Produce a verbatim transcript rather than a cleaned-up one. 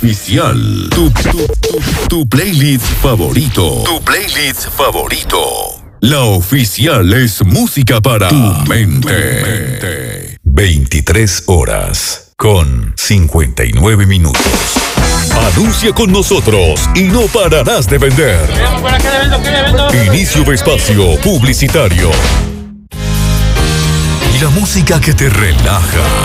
oficial. Tu, tu, tu, tu playlist favorito. Tu playlist favorito. La oficial es música para tu mente. veintitrés horas con cincuenta y nueve minutos. Anuncia con nosotros y no pararás de vender. Inicio de espacio publicitario. Y la música que te relaja.